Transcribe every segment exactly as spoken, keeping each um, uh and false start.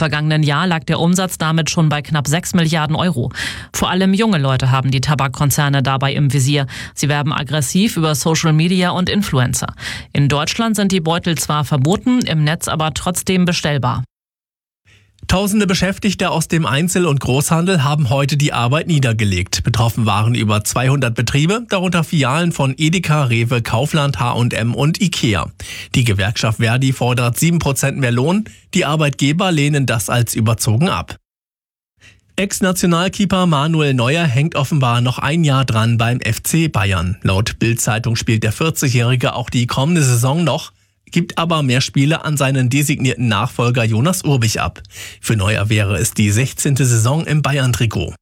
vergangenen Jahr lag der Umsatz damit schon bei knapp sechs Milliarden Euro. Vor allem junge Leute haben die Tabakkonzerne dabei im Visier. Sie werben aggressiv über Social Media und Influencer. In Deutschland sind die Beutel zwar verboten, im Netz aber trotzdem bestellbar. Tausende Beschäftigte aus dem Einzel- und Großhandel haben heute die Arbeit niedergelegt. Betroffen waren über zweihundert Betriebe, darunter Filialen von Edeka, Rewe, Kaufland, H und M und Ikea. Die Gewerkschaft Verdi fordert sieben Prozent mehr Lohn. Die Arbeitgeber lehnen das als überzogen ab. Ex-Nationalkeeper Manuel Neuer hängt offenbar noch ein Jahr dran beim F C Bayern. Laut Bild-Zeitung spielt der vierzigjährige auch die kommende Saison noch, gibt aber mehr Spiele an seinen designierten Nachfolger Jonas Urbich ab. Für Neuer wäre es die sechzehnte Saison im Bayern-Trikot.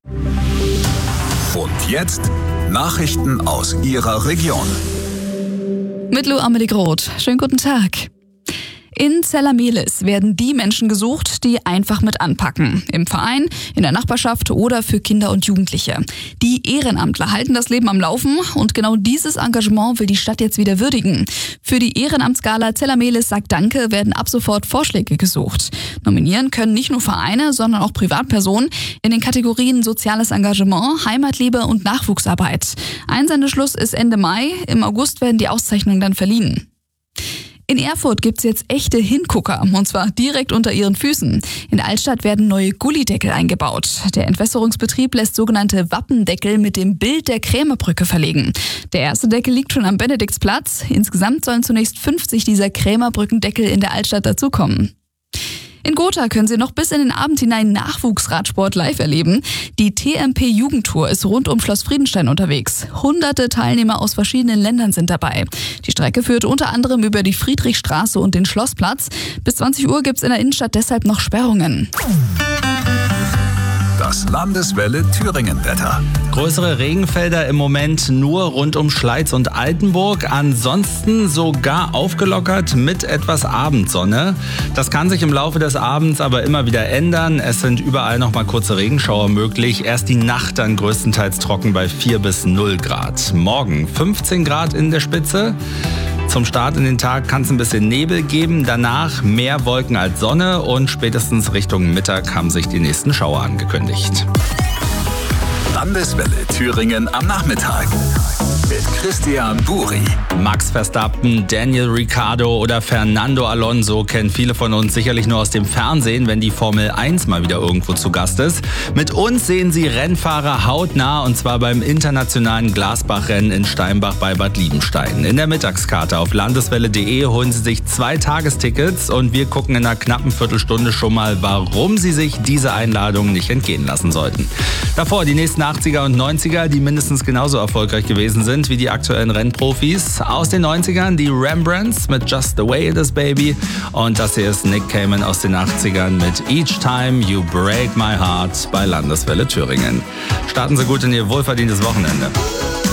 Und jetzt Nachrichten aus Ihrer Region. Mit Lou Amelie Groth. Schönen guten Tag. In Zellamelis werden die Menschen gesucht, die einfach mit anpacken. Im Verein, in der Nachbarschaft oder für Kinder und Jugendliche. Die Ehrenamtler halten das Leben am Laufen und genau dieses Engagement will die Stadt jetzt wieder würdigen. Für die Ehrenamtsgala Zellamelis sagt Danke werden ab sofort Vorschläge gesucht. Nominieren können nicht nur Vereine, sondern auch Privatpersonen in den Kategorien Soziales Engagement, Heimatliebe und Nachwuchsarbeit. Einsendeschluss ist Ende Mai, im August werden die Auszeichnungen dann verliehen. In Erfurt gibt's jetzt echte Hingucker, und zwar direkt unter ihren Füßen. In der Altstadt werden neue Gullideckel eingebaut. Der Entwässerungsbetrieb lässt sogenannte Wappendeckel mit dem Bild der Krämerbrücke verlegen. Der erste Deckel liegt schon am Benediktsplatz. Insgesamt sollen zunächst fünfzig dieser Krämerbrückendeckel in der Altstadt dazukommen. In Gotha können Sie noch bis in den Abend hinein Nachwuchsradsport live erleben. Die T M P-Jugendtour ist rund um Schloss Friedenstein unterwegs. Hunderte Teilnehmer aus verschiedenen Ländern sind dabei. Die Strecke führt unter anderem über die Friedrichstraße und den Schlossplatz. Bis zwanzig Uhr gibt's in der Innenstadt deshalb noch Sperrungen. Das Landeswelle Thüringen-Wetter. Größere Regenfelder im Moment nur rund um Schleiz und Altenburg. Ansonsten sogar aufgelockert mit etwas Abendsonne. Das kann sich im Laufe des Abends aber immer wieder ändern. Es sind überall noch mal kurze Regenschauer möglich. Erst die Nacht dann größtenteils trocken bei vier bis null Grad. Morgen fünfzehn Grad in der Spitze. Zum Start in den Tag kann es ein bisschen Nebel geben, danach mehr Wolken als Sonne und spätestens Richtung Mittag haben sich die nächsten Schauer angekündigt. Landeswelle Thüringen am Nachmittag mit Christian Buri. Max Verstappen, Daniel Ricciardo oder Fernando Alonso kennen viele von uns sicherlich nur aus dem Fernsehen, wenn die Formel eins mal wieder irgendwo zu Gast ist. Mit uns sehen Sie Rennfahrer hautnah und zwar beim internationalen Glasbach-Rennen in Steinbach bei Bad Liebenstein. In der Mittagskarte auf landeswelle punkt de holen Sie sich zwei Tagestickets und wir gucken in einer knappen Viertelstunde schon mal, warum Sie sich diese Einladung nicht entgehen lassen sollten. Davor die nächsten achtziger und neunziger, die mindestens genauso erfolgreich gewesen sind wie die aktuellen Rennprofis. Aus den neunzigern die Rembrandts mit Just the Way It Is Baby und das hier ist Nick Cayman aus den achtzigern mit Each Time You Break My Heart bei Landeswelle Thüringen. Starten Sie gut in Ihr wohlverdientes Wochenende.